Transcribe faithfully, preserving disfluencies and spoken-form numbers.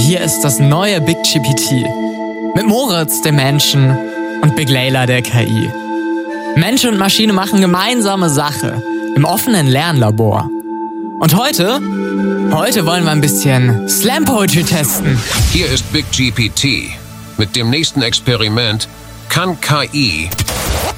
Hier ist das neue Big G P T. Mit Moritz, dem Menschen, und Big Layla, der K I. Mensch und Maschine machen gemeinsame Sache im offenen Lernlabor. Und heute? Heute wollen wir ein bisschen Slam Poetry testen. Hier ist Big G P T. Mit dem nächsten Experiment kann K I